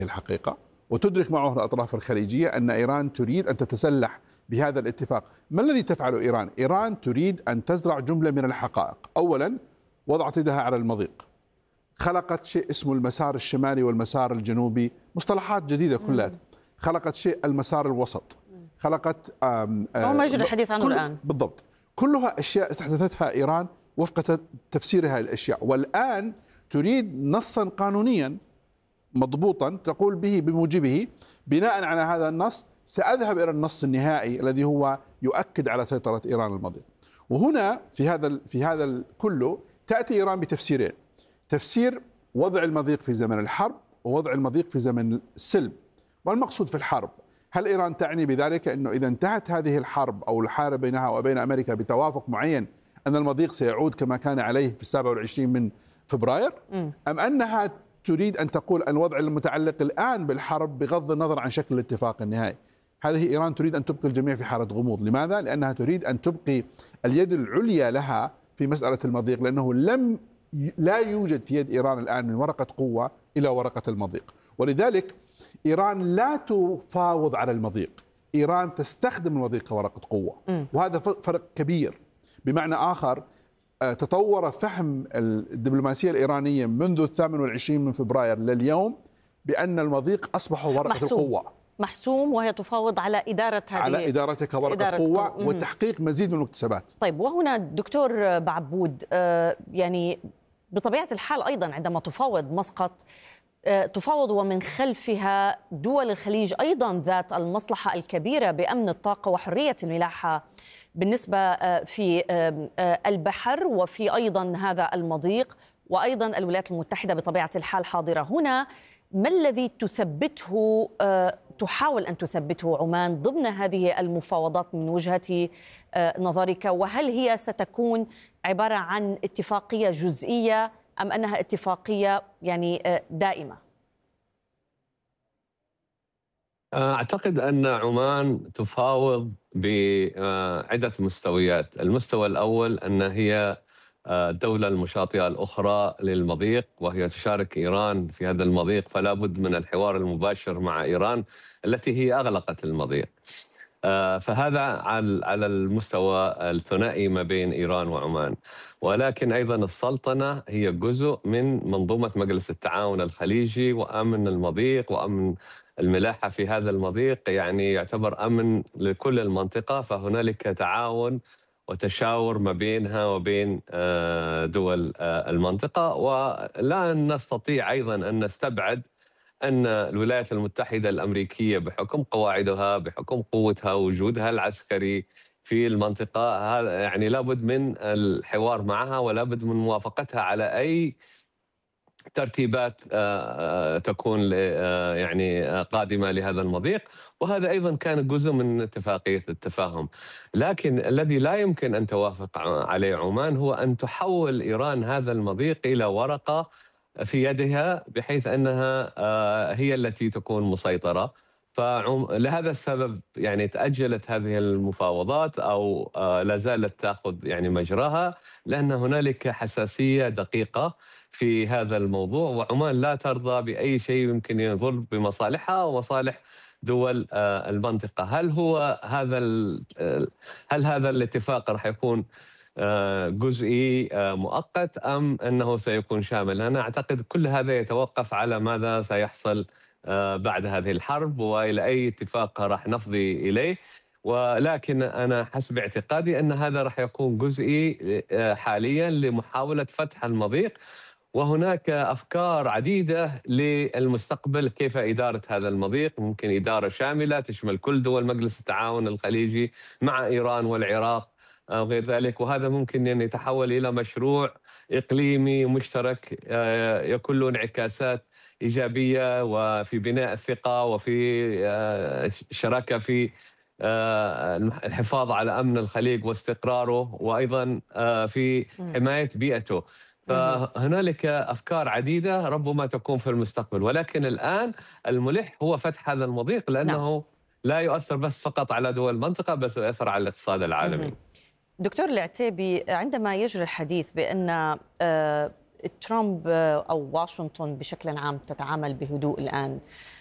الحقيقة، وتدرك معه الأطراف الخليجية أن إيران تريد أن تتسلح بهذا الاتفاق. ما الذي تفعله إيران؟ إيران تريد أن تزرع جملة من الحقائق. أولا، وضعت يدها على المضيق، خلقت شيء اسمه المسار الشمالي والمسار الجنوبي، مصطلحات جديدة كلها. خلقت شيء المسار الوسط، خلقت هو ما يجري الحديث عنه الآن. بالضبط، كلها أشياء استحدثتها إيران وفق تفسيرها الأشياء، والآن تريد نصا قانونيا مضبوطا تقول به بموجبه بناء على هذا النص سأذهب إلى النص النهائي الذي هو يؤكد على سيطرة إيران المضيق. وهنا في هذا كله تأتي إيران بتفسيرين: تفسير وضع المضيق في زمن الحرب ووضع المضيق في زمن السلم. والمقصود في الحرب، هل إيران تعني بذلك أنه إذا انتهت هذه الحرب أو الحرب بينها وبين أمريكا بتوافق معين أن المضيق سيعود كما كان عليه في 27 من فبراير؟ أم أنها تريد أن تقول الوضع المتعلق الآن بالحرب بغض النظر عن شكل الاتفاق النهائي؟ هذه إيران تريد أن تبقي الجميع في حالة غموض. لماذا؟ لأنها تريد أن تبقي اليد العليا لها في مسألة المضيق، لأنه لا يوجد في يد إيران الآن من ورقة قوة إلى ورقة المضيق. ولذلك إيران لا تفاوض على المضيق، إيران تستخدم المضيق كورقة قوة. وهذا فرق كبير. بمعنى آخر، تطور فهم الدبلوماسية الإيرانية منذ 28 من فبراير لليوم بأن المضيق أصبح ورقة القوة محسوم، وهي تفاوض على إدارة هذه، على إدارتها كورقة قوة وتحقيق مزيد من المكتسبات. طيب، وهنا دكتور بعبود، يعني بطبيعة الحال أيضا عندما تفاوض مسقط تفاوض ومن خلفها دول الخليج أيضا ذات المصلحة الكبيرة بأمن الطاقة وحرية الملاحة بالنسبة في البحر، وفي أيضا هذا المضيق، وأيضا الولايات المتحدة بطبيعة الحال حاضرة هنا. ما الذي تحاول أن تثبته عمان ضمن هذه المفاوضات من وجهة نظرك؟ وهل هي ستكون عبارة عن اتفاقية جزئية أم أنها اتفاقية يعني دائمة؟ أعتقد أن عمان تفاوض بعدة مستويات. المستوى الأول أن هي الدولة المشاطئة الأخرى للمضيق، وهي تشارك إيران في هذا المضيق، فلا بد من الحوار المباشر مع إيران التي هي أغلقت المضيق. فهذا على المستوى الثنائي ما بين إيران وعمان. ولكن أيضا السلطنة هي جزء من منظومة مجلس التعاون الخليجي، وأمن المضيق وأمن الملاحة في هذا المضيق يعني يعتبر أمن لكل المنطقة. فهنالك تعاون وتشاور ما بينها وبين دول المنطقة. ولا نستطيع أيضا أن نستبعد أن الولايات المتحدة الأمريكية بحكم قواعدها، بحكم قوتها، وجودها العسكري في المنطقة، هذا يعني لابد من الحوار معها ولابد من موافقتها على أي ترتيبات تكون يعني قادمة لهذا المضيق. وهذا أيضا كان جزء من اتفاقية التفاهم. لكن الذي لا يمكن أن توافق عليه عمان هو أن تحول إيران هذا المضيق إلى ورقة في يدها بحيث أنها هي التي تكون مسيطرة. فلهذا السبب يعني تأجلت هذه المفاوضات أو لا زالت تأخذ يعني مجراها، لأن هنالك حساسية دقيقة في هذا الموضوع، وعمان لا ترضى بأي شيء يمكن يضر بمصالحها ومصالح دول المنطقة. هل هذا الاتفاق راح يكون جزئي مؤقت أم أنه سيكون شامل؟ أنا أعتقد كل هذا يتوقف على ماذا سيحصل بعد هذه الحرب وإلى أي اتفاق راح نفضي إليه. ولكن أنا حسب اعتقادي أن هذا راح يكون جزئي حاليا لمحاولة فتح المضيق، وهناك أفكار عديدة للمستقبل كيف إدارة هذا المضيق. ممكن إدارة شاملة تشمل كل دول مجلس التعاون الخليجي مع إيران والعراق أو غير ذلك، وهذا ممكن أن يتحول إلى مشروع إقليمي مشترك يكون له انعكاسات إيجابية وفي بناء الثقة وفي شراكة في الحفاظ على أمن الخليج واستقراره، وأيضا في حماية بيئته. فهنالك أفكار عديدة ربما تكون في المستقبل، ولكن الآن الملح هو فتح هذا المضيق، لأنه لا يؤثر بس فقط على دول المنطقة، بس يؤثر على الاقتصاد العالمي. دكتور العتيبي، عندما يجري الحديث بأن ترامب أو واشنطن بشكل عام تتعامل بهدوء الآن؟